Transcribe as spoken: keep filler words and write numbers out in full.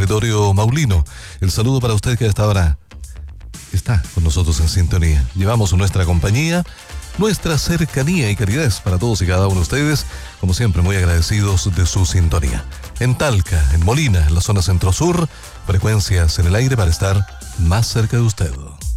territorio maulino. El saludo para usted que a esta hora está con nosotros en sintonía. Llevamos nuestra compañía, nuestra cercanía y calidez para todos y cada uno de ustedes, como siempre muy agradecidos de su sintonía. En Talca, en Molina, en la zona centro-sur, frecuencias en el aire para estar más cerca de usted.